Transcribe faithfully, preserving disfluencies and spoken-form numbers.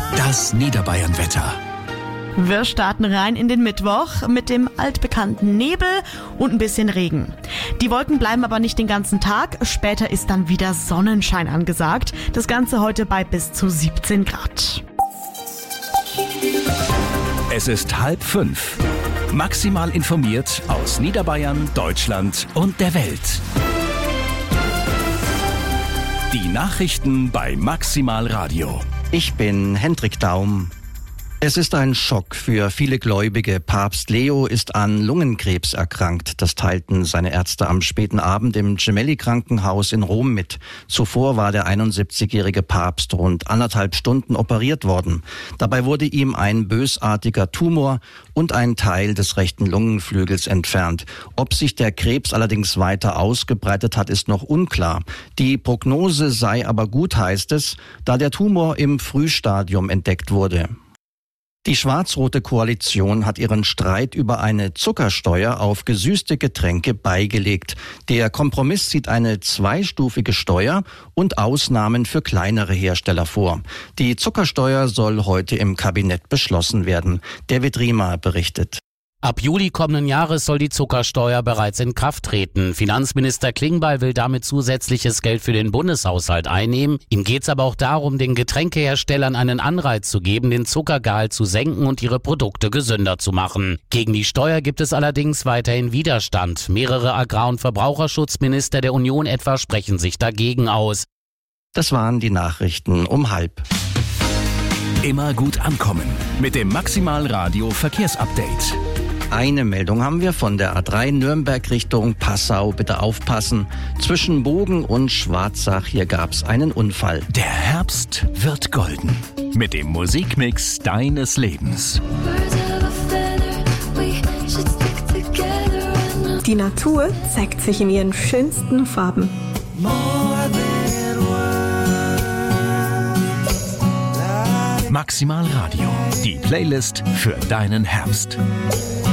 Das Niederbayern-Wetter. Wir starten rein in den Mittwoch mit dem altbekannten Nebel und ein bisschen Regen. Die Wolken bleiben aber nicht den ganzen Tag. Später ist dann wieder Sonnenschein angesagt. Das Ganze heute bei bis zu siebzehn Grad. Es ist halb fünf. Maximal informiert aus Niederbayern, Deutschland und der Welt. Die Nachrichten bei Maximal Radio. Ich bin Hendrik Daum. Es ist ein Schock für viele Gläubige. Papst Leo ist an Lungenkrebs erkrankt. Das teilten seine Ärzte am späten Abend im Gemelli-Krankenhaus in Rom mit. Zuvor war der einundsiebzigjährige Papst rund anderthalb Stunden operiert worden. Dabei wurde ihm ein bösartiger Tumor und ein Teil des rechten Lungenflügels entfernt. Ob sich der Krebs allerdings weiter ausgebreitet hat, ist noch unklar. Die Prognose sei aber gut, heißt es, da der Tumor im Frühstadium entdeckt wurde. Die schwarz-rote Koalition hat ihren Streit über eine Zuckersteuer auf gesüßte Getränke beigelegt. Der Kompromiss sieht eine zweistufige Steuer und Ausnahmen für kleinere Hersteller vor. Die Zuckersteuer soll heute im Kabinett beschlossen werden. David Riemer berichtet. Ab Juli kommenden Jahres soll die Zuckersteuer bereits in Kraft treten. Finanzminister Klingbeil will damit zusätzliches Geld für den Bundeshaushalt einnehmen. Ihm geht es aber auch darum, den Getränkeherstellern einen Anreiz zu geben, den Zuckergehalt zu senken und ihre Produkte gesünder zu machen. Gegen die Steuer gibt es allerdings weiterhin Widerstand. Mehrere Agrar- und Verbraucherschutzminister der Union etwa sprechen sich dagegen aus. Das waren die Nachrichten um halb. Immer gut ankommen mit dem Maximal Radio Verkehrsupdate. Eine Meldung haben wir von der A drei Nürnberg Richtung Passau. Bitte aufpassen. Zwischen Bogen und Schwarzach, hier gab's einen Unfall. Der Herbst wird golden mit dem Musikmix deines Lebens. Die Natur zeigt sich in ihren schönsten Farben. Maximal Radio, die Playlist für deinen Herbst.